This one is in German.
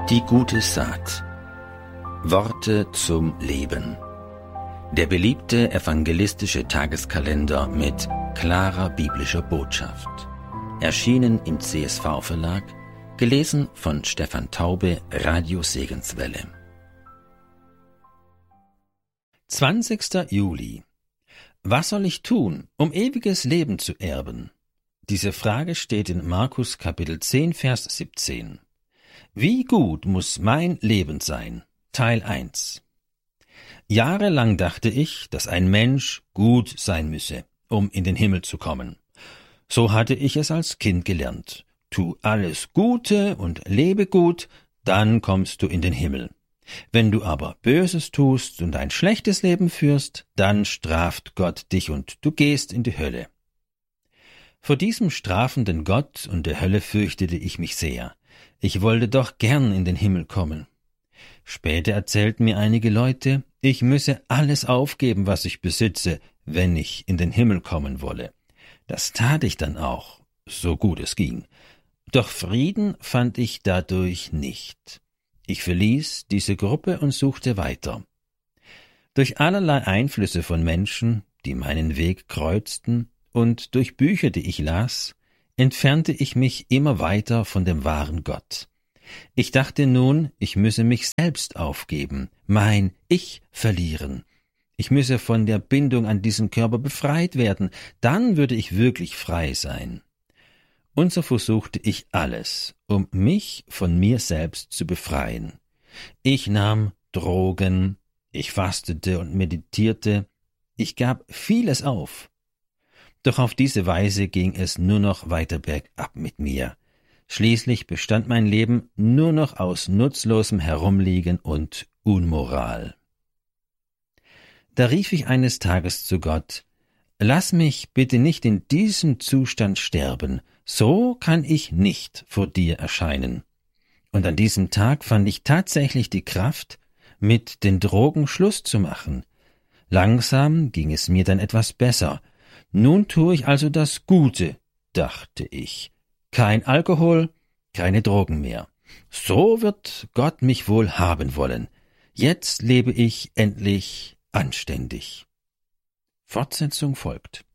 Die gute Saat. Worte zum Leben. Der beliebte evangelistische Tageskalender mit klarer biblischer Botschaft. Erschienen im CSV-Verlag, gelesen von Stefan Taube, Radio Segenswelle. 20. Juli. Was soll ich tun, um ewiges Leben zu erben? Diese Frage steht in Markus Kapitel 10, Vers 17. Wie gut muss mein Leben sein? Teil 1. Jahrelang dachte ich, dass ein Mensch gut sein müsse, um in den Himmel zu kommen. So hatte ich es als Kind gelernt. Tu alles Gute und lebe gut, dann kommst du in den Himmel. Wenn du aber Böses tust und ein schlechtes Leben führst, dann straft Gott dich und du gehst in die Hölle. Vor diesem strafenden Gott und der Hölle fürchtete ich mich sehr. Ich wollte doch gern in den Himmel kommen. Später erzählten mir einige Leute, ich müsse alles aufgeben, was ich besitze, wenn ich in den Himmel kommen wolle. Das tat ich dann auch, so gut es ging. Doch Frieden fand ich dadurch nicht. Ich verließ diese Gruppe und suchte weiter. Durch allerlei Einflüsse von Menschen, die meinen Weg kreuzten, und durch Bücher, die ich las, entfernte ich mich immer weiter von dem wahren Gott. Ich dachte nun, ich müsse mich selbst aufgeben, mein Ich verlieren. Ich müsse von der Bindung an diesen Körper befreit werden, dann würde ich wirklich frei sein. Und so versuchte ich alles, um mich von mir selbst zu befreien. Ich nahm Drogen, ich fastete und meditierte, ich gab vieles auf. Doch auf diese Weise ging es nur noch weiter bergab mit mir. Schließlich bestand mein Leben nur noch aus nutzlosem Herumliegen und Unmoral. Da rief ich eines Tages zu Gott, »Lass mich bitte nicht in diesem Zustand sterben, so kann ich nicht vor dir erscheinen.« Und an diesem Tag fand ich tatsächlich die Kraft, mit den Drogen Schluss zu machen. Langsam ging es mir dann etwas besser. Nun tue ich also das Gute, dachte ich. Kein Alkohol, keine Drogen mehr. So wird Gott mich wohl haben wollen. Jetzt lebe ich endlich anständig. Fortsetzung folgt.